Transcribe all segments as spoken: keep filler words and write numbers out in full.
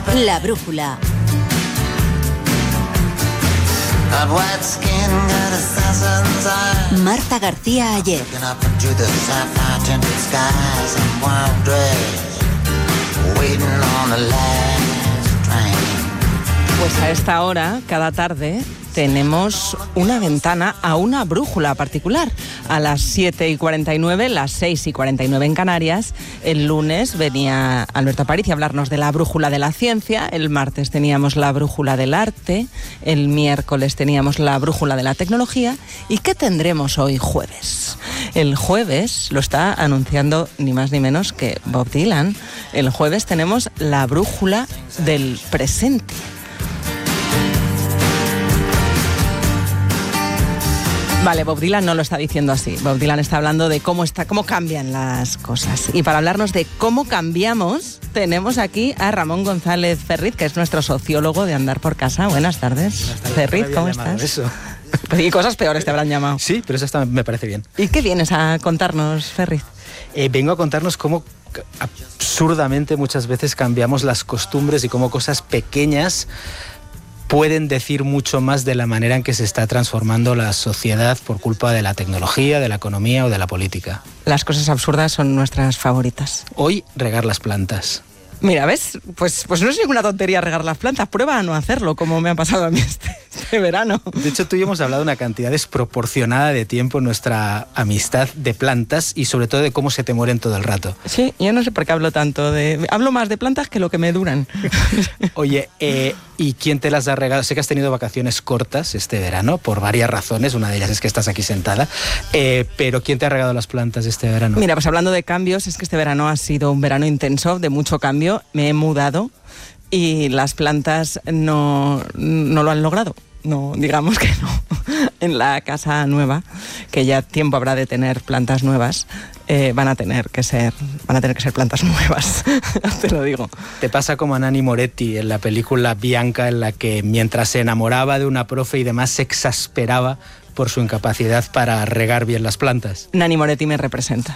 La brújula. Marta García Ayer. Pues a esta hora, cada tarde, tenemos una ventana a una brújula particular. A las siete y cuarenta y nueve, las seis y cuarenta y nueve en Canarias. El lunes venía Alberto Aparici a hablarnos de la brújula de la ciencia. El martes teníamos la brújula del arte. El miércoles teníamos la brújula de la tecnología. ¿Y qué tendremos hoy jueves? El jueves lo está anunciando ni más ni menos que Bob Dylan. El jueves tenemos la brújula del presente. Vale, Bob Dylan no lo está diciendo así. Bob Dylan está hablando de cómo está, cómo cambian las cosas. Y para hablarnos de cómo cambiamos, tenemos aquí a Ramón González Ferriz, que es nuestro sociólogo de Andar por Casa. Buenas tardes. Buenas tardes. Ferriz, ¿cómo estás? Eso. Y cosas peores te habrán llamado. Sí, pero eso está, me parece bien. ¿Y qué vienes a contarnos, Ferriz? Eh, vengo a contarnos cómo absurdamente muchas veces cambiamos las costumbres y cómo cosas pequeñas pueden decir mucho más de la manera en que se está transformando la sociedad por culpa de la tecnología, de la economía o de la política. Las cosas absurdas son nuestras favoritas. Hoy, regar las plantas. Mira, ¿ves? Pues, pues no es ninguna tontería regar las plantas. Prueba a no hacerlo, como me ha pasado a mí este, este verano. De hecho, tú y yo hemos hablado una cantidad desproporcionada de tiempo en nuestra amistad de plantas y sobre todo de cómo se te mueren todo el rato. Sí, yo no sé por qué hablo tanto de... Hablo más de plantas que lo que me duran. Oye, eh, ¿y quién te las ha regalado? Sé que has tenido vacaciones cortas este verano, por varias razones. Una de ellas es que estás aquí sentada. Eh, pero ¿quién te ha regalado las plantas este verano? Mira, pues hablando de cambios, es que este verano ha sido un verano intenso, de mucho cambio. Me he mudado y las plantas no, no lo han logrado. No, digamos que no. En la casa nueva, que ya tiempo habrá de tener plantas nuevas, eh, van a tener que ser, van a tener que ser plantas nuevas. Te lo digo. Te pasa como a Nanni Moretti en la película Bianca, en la que mientras se enamoraba de una profe y demás se exasperaba por su incapacidad para regar bien las plantas. Nanni Moretti me representa.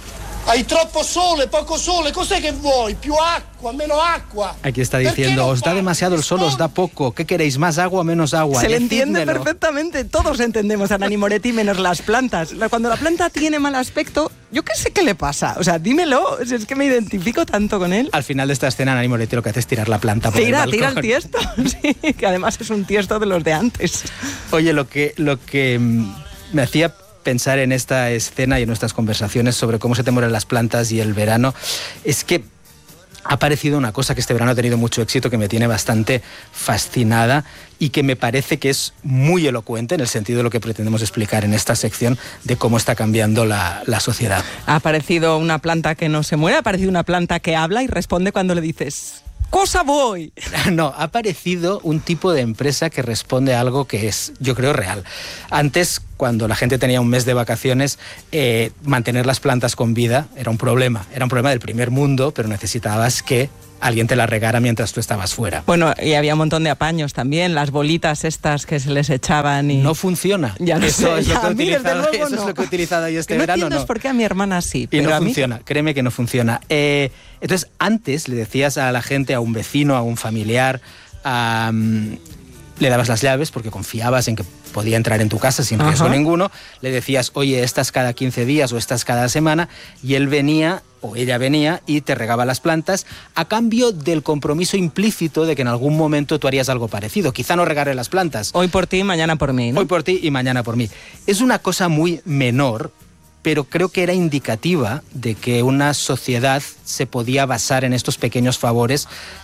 Hai troppo sole, poco sole, cos'è che vuoi? Più acqua, meno acqua. Aquí está diciendo, os da demasiado el sol, os da poco. ¿Qué queréis? ¿Más agua, menos agua? Se le entiende Decídmelo. Perfectamente. Todos entendemos a Nanni Moretti menos las plantas. Cuando la planta tiene mal aspecto, yo qué sé qué le pasa. O sea, dímelo, es que me identifico tanto con él. Al final de esta escena, Nanni Moretti lo que hace es tirar la planta por Tira, el tira balcón. el tiesto. Sí, que además es un tiesto de los de antes. Oye, lo que, lo que mm, me hacía pensar en esta escena y en nuestras conversaciones sobre cómo se te mueren las plantas y el verano, es que ha aparecido una cosa que este verano ha tenido mucho éxito, que me tiene bastante fascinada y que me parece que es muy elocuente en el sentido de lo que pretendemos explicar en esta sección de cómo está cambiando la, la sociedad. Ha aparecido una planta que no se muere, ha aparecido una planta que habla y responde cuando le dices... ¡Cosa voy! No, ha aparecido un tipo de empresa que responde a algo que es, yo creo, real. Antes, cuando la gente tenía un mes de vacaciones, eh, mantener las plantas con vida era un problema. Era un problema del primer mundo, pero necesitabas que alguien te la regara mientras tú estabas fuera. Bueno, y había un montón de apaños también, las bolitas estas que se les echaban y... No funciona. Ya no eso sé, es lo ya, que he a mí, desde utilizado, luego, eso no. es lo que he utilizado yo este que no verano. entiendes No. por qué a mi hermana sí, Y pero no a mí funciona, créeme que no funciona. Eh, entonces, antes le decías a la gente, a un vecino, a un familiar, a, um, le dabas las llaves porque confiabas en que podía entrar en tu casa sin riesgo Ajá. ninguno, le decías, oye, estas cada quince días o estas cada semana, y él venía o ella venía y te regaba las plantas a cambio del compromiso implícito de que en algún momento tú harías algo parecido. Quizá no regaré las plantas. Hoy por ti, mañana por mí, ¿no? Hoy por ti y mañana por mí. Es una cosa muy menor, pero creo que era indicativa de que una sociedad se podía basar en estos pequeños favores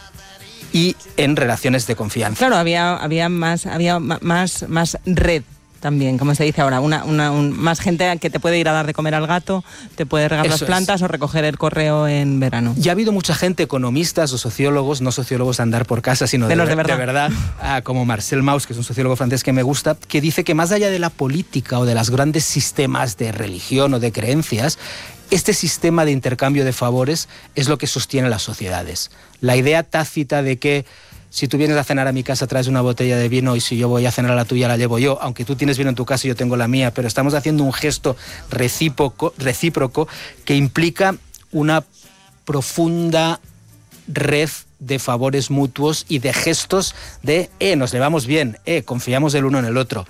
y en relaciones de confianza. Claro, había, había, más, había más, más red también, como se dice ahora, una, una, un, más gente que te puede ir a dar de comer al gato, te puede regar Eso las plantas es. O recoger el correo en verano. Ya ha habido mucha gente, economistas o sociólogos, no sociólogos de andar por casa, sino de, de, los de verdad, de verdad ah, como Marcel Mauss, que es un sociólogo francés que me gusta, que dice que más allá de la política o de los grandes sistemas de religión o de creencias, este sistema de intercambio de favores es lo que sostiene las sociedades. La idea tácita de que si tú vienes a cenar a mi casa traes una botella de vino y si yo voy a cenar a la tuya la llevo yo, aunque tú tienes vino en tu casa y yo tengo la mía, pero estamos haciendo un gesto recíproco, recíproco que implica una profunda red de favores mutuos y de gestos de, eh, nos llevamos bien, eh, confiamos el uno en el otro.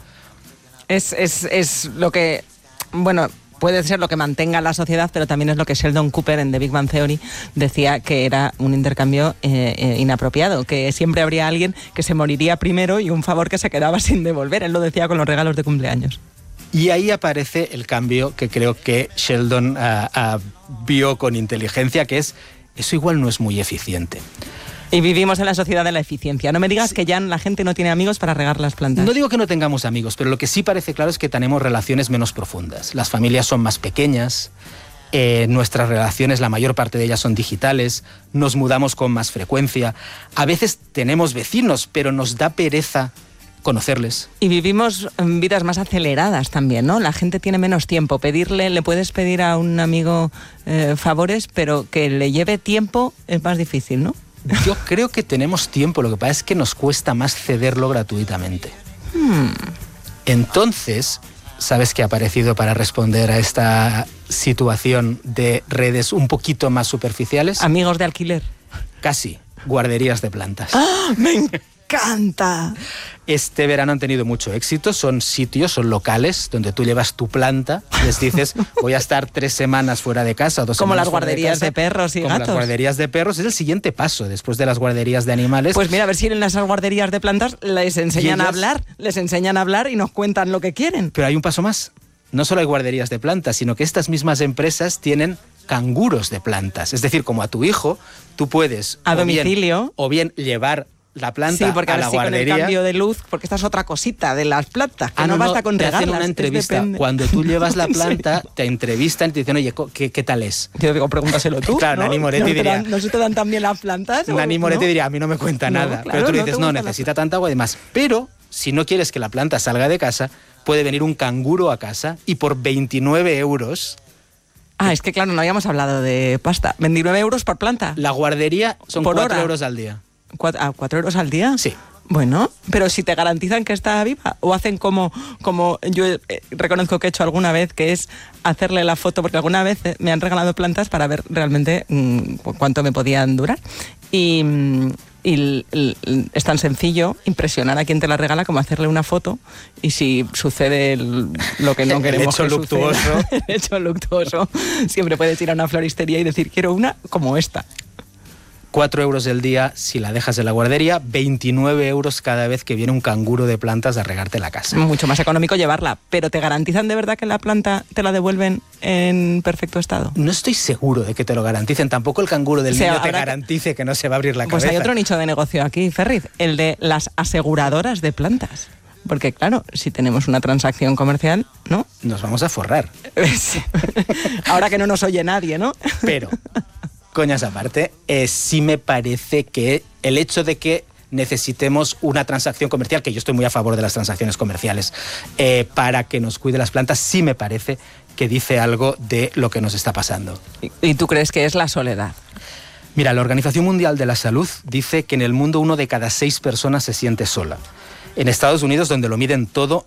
Es, es, es lo que, bueno, puede ser lo que mantenga la sociedad, pero también es lo que Sheldon Cooper en The Big Bang Theory decía que era un intercambio eh, eh, inapropiado, que siempre habría alguien que se moriría primero y un favor que se quedaba sin devolver. Él lo decía con los regalos de cumpleaños. Y ahí aparece el cambio que creo que Sheldon uh, uh, vio con inteligencia, que es, eso igual no es muy eficiente. Y vivimos en la sociedad de la eficiencia. No me digas sí. que ya la gente no tiene amigos para regar las plantas. No digo que no tengamos amigos, pero lo que sí parece claro es que tenemos relaciones menos profundas. Las familias son más pequeñas, eh, nuestras relaciones, la mayor parte de ellas son digitales, nos mudamos con más frecuencia. A veces tenemos vecinos, pero nos da pereza conocerles. Y vivimos vidas más aceleradas también, ¿no? La gente tiene menos tiempo. Pedirle, le puedes pedir a un amigo eh, favores, pero que le lleve tiempo es más difícil, ¿no? Yo creo que tenemos tiempo, lo que pasa es que nos cuesta más cederlo gratuitamente. Hmm. Entonces, ¿sabes qué ha aparecido para responder a esta situación de redes un poquito más superficiales? Amigos de alquiler. Casi, guarderías de plantas. ¡Ah, me encanta! Este verano han tenido mucho éxito, son sitios, son locales donde tú llevas tu planta, les dices, voy a estar tres semanas fuera de casa, dos como semanas las guarderías de, de, casa, de perros y como gatos. Las guarderías de perros es el siguiente paso, después de las guarderías de animales. Pues mira, a ver si en las guarderías de plantas les enseñan ellas, a hablar, les enseñan a hablar y nos cuentan lo que quieren. Pero hay un paso más, no solo hay guarderías de plantas, sino que estas mismas empresas tienen canguros de plantas, es decir, como a tu hijo, tú puedes a o domicilio bien, o bien llevar la planta sí, porque a la sí, guardería. Con el cambio de luz, porque esta es otra cosita de las plantas, que ah, no, no basta no, con te regarlas. hacen una entrevista. Cuando tú llevas la planta, te entrevistan y te dicen, oye, ¿qué, qué tal es? Yo digo, pregúntaselo tú. Claro, ¿no? Nani Moretti ¿No diría... Dan, ¿No se te dan tan bien las plantas? Nani Moretti ¿no? diría, a mí no me cuenta no, nada. Claro, pero tú le no dices, no, necesita la... tanta agua y demás. Pero, si no quieres que la planta salga de casa, puede venir un canguro a casa y por veintinueve euros... Ah, es que claro, no habíamos hablado de pasta. ¿veintinueve euros por planta? La guardería son por cuatro hora. euros al día. ¿Cuatro, ¿A cuatro euros al día? Sí. Bueno, pero si te garantizan que está viva, o hacen como, como yo eh, reconozco que he hecho alguna vez, que es hacerle la foto, porque alguna vez me han regalado plantas para ver realmente mmm, cuánto me podían durar. Y, y, y es tan sencillo impresionar a quien te la regala como hacerle una foto, y si sucede el, lo que no queremos el hecho que luctuoso. suceda, el hecho luctuoso, siempre puedes ir a una floristería y decir, quiero una como esta. cuatro euros el día si la dejas en la guardería, veintinueve euros cada vez que viene un canguro de plantas a regarte la casa. Mucho más económico llevarla, pero ¿te garantizan de verdad que la planta te la devuelven en perfecto estado? No estoy seguro de que te lo garanticen. Tampoco el canguro del o sea, niño te que... garantice que no se va a abrir la pues cabeza. Pues hay otro nicho de negocio aquí, Ferriz, el de las aseguradoras de plantas. Porque claro, si tenemos una transacción comercial, ¿no? Nos vamos a forrar. Ahora que no nos oye nadie, ¿no? Pero... coñas aparte, eh, sí me parece que el hecho de que necesitemos una transacción comercial, que yo estoy muy a favor de las transacciones comerciales, eh, para que nos cuide las plantas, sí me parece que dice algo de lo que nos está pasando. ¿Y, y tú crees que es la soledad? Mira, la Organización Mundial de la Salud dice que en el mundo uno de cada seis personas se siente sola. En Estados Unidos, donde lo miden todo,